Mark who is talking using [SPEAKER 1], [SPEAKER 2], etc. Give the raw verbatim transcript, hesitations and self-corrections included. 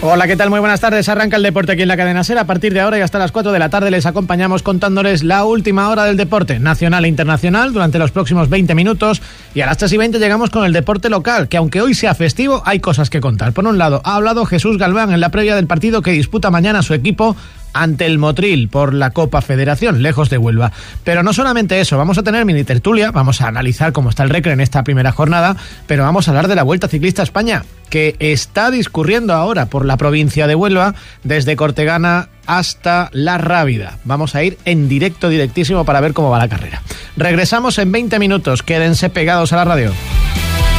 [SPEAKER 1] Hola, ¿qué tal? Muy buenas tardes. Arranca el deporte aquí en la Cadena SER. A partir de ahora y hasta las cuatro de la tarde les acompañamos contándoles la última hora del deporte nacional e internacional durante los próximos veinte minutos. Y a las tres y veinte llegamos con el deporte local, que aunque hoy sea festivo, hay cosas que contar. Por un lado, ha hablado Jesús Galván en la previa del partido que disputa mañana su equipo ante el Motril por la Copa Federación, lejos de Huelva. Pero no solamente eso, vamos a tener mini tertulia, vamos a analizar cómo está el Recre en esta primera jornada, pero vamos a hablar de la Vuelta Ciclista a España, que está discurriendo ahora por la provincia de Huelva, desde Cortegana hasta La Rábida. Vamos a ir en directo, directísimo, para ver cómo va la carrera. Regresamos en veinte minutos, quédense pegados a la radio.